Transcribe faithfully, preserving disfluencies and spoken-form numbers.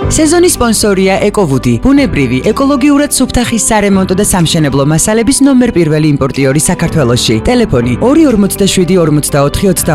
სეზონის სპონსორია ეკოვუდი, ბუნებრივი, ეკოლოგიურად სუფთა ხის სარემონტო და სამშენებლო მასალების ნომერ პირველი იმპორტიორი საქართველოში. ტელეფონი ორი ორმოცდაშვიდი ორმოცდაოთხი ოცდაოთხი.